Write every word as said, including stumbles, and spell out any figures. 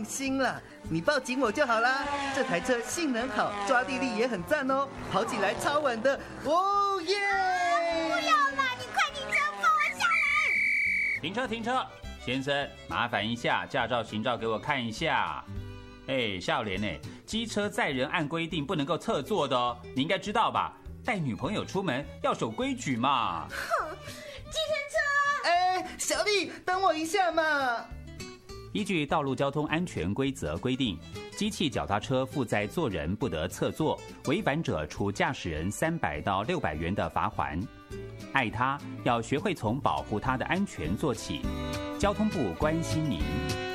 放心啦，你抱紧我就好啦。这台车性能好，抓地力也很赞哦，跑起来超稳的，哦耶！ 不要啦，你快停车，放我下来！ 停车停车，先生，麻烦一下，驾照行照给我看一下。哎，少年呢，机车载人按规定不能够侧坐的哦，你应该知道吧？带女朋友出门要守规矩嘛。 哼，计程车！ 哎，小丽，等我一下嘛。 依据道路交通安全规则规定，机器脚踏车负载坐人不得侧坐，违反者处驾驶人三百到六百元的罚锾。爱他，要学会从保护他的安全做起。交通部关心您。